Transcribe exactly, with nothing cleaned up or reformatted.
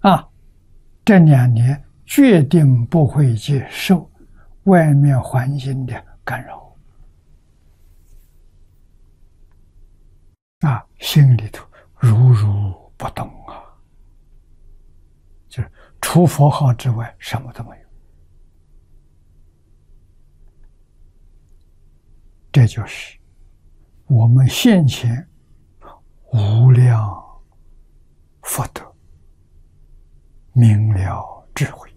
啊，这两年决定不会接受外面环境的干扰啊，心里头如如不动啊，就是除佛号之外什么都没有。这就是我们现前无量福德，明了智慧。